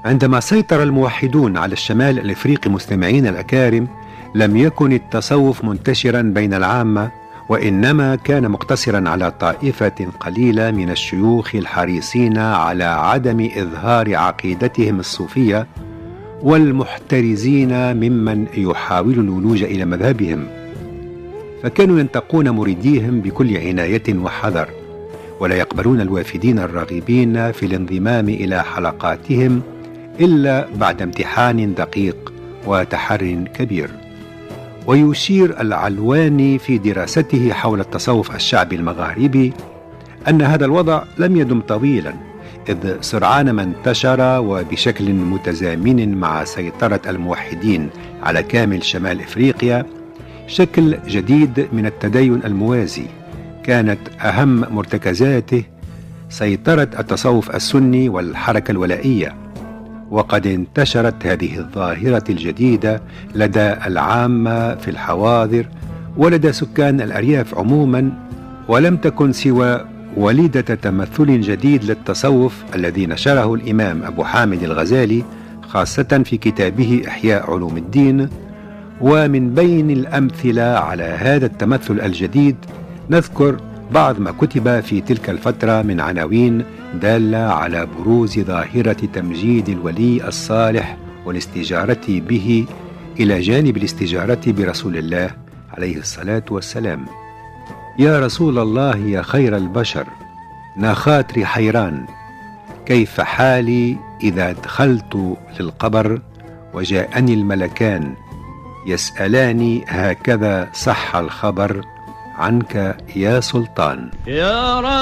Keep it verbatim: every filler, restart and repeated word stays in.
عندما سيطر الموحدون على الشمال الإفريقي مستمعين الأكارم، لم يكن التصوف منتشرا بين العامة، وإنما كان مقتصرا على طائفة قليلة من الشيوخ الحريصين على عدم إظهار عقيدتهم الصوفية، والمحترزين ممن يحاول الولوج إلى مذهبهم، فكانوا ينتقون مريديهم بكل عناية وحذر، ولا يقبلون الوافدين الراغبين في الانضمام إلى حلقاتهم إلا بعد امتحان دقيق وتحر كبير. ويشير العلواني في دراسته حول التصوف الشعبي المغاربي أن هذا الوضع لم يدم طويلا، إذ سرعان ما انتشر وبشكل متزامن مع سيطرة الموحدين على كامل شمال إفريقيا شكل جديد من التدين الموازي، كانت أهم مرتكزاته سيطرة التصوف السني والحركة الولائية. وقد انتشرت هذه الظاهرة الجديدة لدى العامة في الحواضر ولدى سكان الأرياف عموما، ولم تكن سوى وليدة تمثل جديد للتصوف الذي نشره الإمام أبو حامد الغزالي خاصة في كتابه إحياء علوم الدين. ومن بين الأمثلة على هذا التمثل الجديد نذكر بعض ما كتب في تلك الفترة من عناوين دالة على بروز ظاهرة تمجيد الولي الصالح والاستجارة به إلى جانب الاستجارة برسول الله عليه الصلاة والسلام. يا رسول الله يا خير البشر، نا خاطري حيران، كيف حالي إذا دخلت للقبر وجاءني الملكان يسألاني هكذا صح الخبر عنك يا سلطان. يا